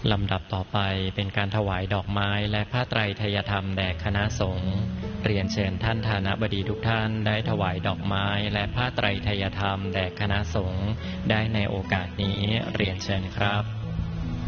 ลำดับต่อไปเป็นการถวายดอกไม้และผ้าไตรไทยธรรมแด่คณะสงฆ์เรียนเชิญท่านฐานะบดีทุกท่านได้ถวายดอกไม้และผ้าไตรไทยธรรมแด่คณะสงฆ์ได้ในโอกาสนี้เรียนเชิญครับ